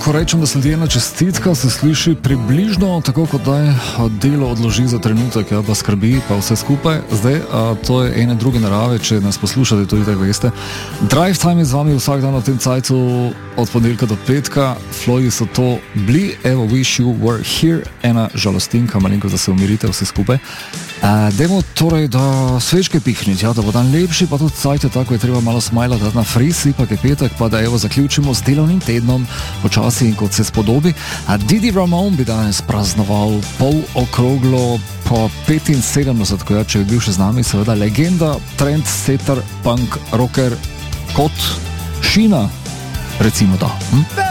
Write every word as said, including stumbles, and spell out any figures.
ko rečem, da sledi ena čestitka, se sliši približno tako, kot da je delo odloži za trenutek, ja, pa skrbi, pa vse skupaj. Zdaj, a, to je ene druge narave, če nas poslušate, to itak veste. Drive Time je z vami vsak dan v tem cajtu od ponedeljka do petka. Floydi so to bili, evo, Wish You Were Here, ena žalostinka, malenko, da se umirite vse skupaj. Uh, dajmo torej, da svečke pihniti, ja, da bo dan lepši, pa tudi cajt je tako, je treba malo smajla dati na frisi, pa je petek, pa da evo zaključimo s delovnim tednom, počasi in kot se spodobi. A Didi Ramone bi danes praznoval pol okroglo po petinsedemdeset, ko ja, če je bil še z nami, seveda legenda, trendsetter, punk, rocker, kot Šina, recimo da. Hm?